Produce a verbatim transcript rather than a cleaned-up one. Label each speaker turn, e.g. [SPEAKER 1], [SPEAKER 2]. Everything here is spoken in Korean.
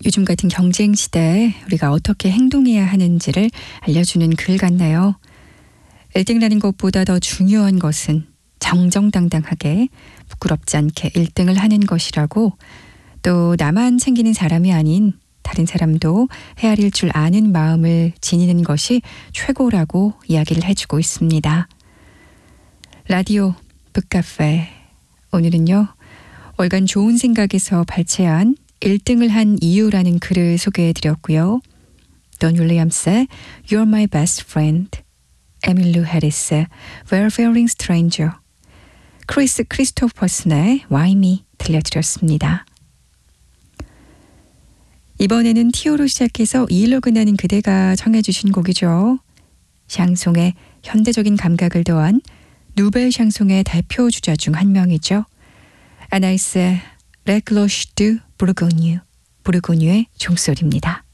[SPEAKER 1] 요즘 같은 경쟁 시대에 우리가 어떻게 행동해야 하는지를 알려주는 글 같네요. 일 등이라는 것보다 더 중요한 것은 정정당당하게 부끄럽지 않게 일 등을 하는 것이라고, 또 나만 챙기는 사람이 아닌 다른 사람도 헤아릴 줄 아는 마음을 지니는 것이 최고라고 이야기를 해주고 있습니다. 라디오 북카페, 오늘은요 월간 좋은 생각에서 발췌한 일 등을 한 이유라는 글을 소개해드렸고요. 돈 윌리엄스의 You're My Best Friend, 에밀루 해리스의 Wayfaring Stranger, 크리스 크리스토퍼슨의 Why Me 들려드렸습니다. 이번에는 티오로 시작해서 이로 끝나는 그대가 청해주신 곡이죠. 샹송의 현대적인 감각을 더한 누벨 샹송의 대표 주자 중 한 명이죠. 아나이스의 레클로시 드 부르고뉴, 부르고뉴의 종소리입니다.